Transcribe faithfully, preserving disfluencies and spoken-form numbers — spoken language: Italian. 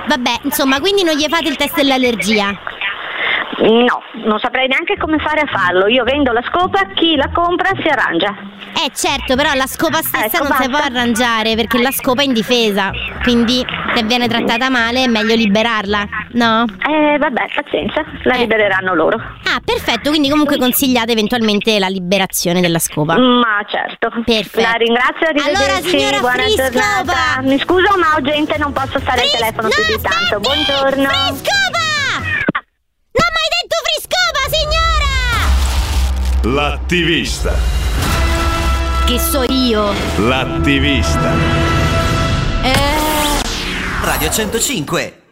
Vabbè, insomma, quindi non gli fate il test dell'allergia? No, non saprei neanche come fare a farlo. Io vendo la scopa, chi la compra si arrangia. Eh certo, però la scopa stessa Ecco, non si può basta. arrangiare, perché la scopa è indifesa. Quindi se viene trattata male è meglio liberarla, no? Eh vabbè, pazienza, la Eh. libereranno loro. Ah, perfetto, quindi comunque consigliate eventualmente la liberazione della scopa. Ma certo. Perfetto. La ringrazio, arrivederci. Allora, signora buona Friscopa. giornata. Mi scuso, ma ho gente, non posso stare Fris- al telefono no, più di tanto. aspetti! Buongiorno. Friscopa! Non ho mai detto Friscopa, signora! L'attivista. Che so io? L'attivista. Eh... Radio centocinque.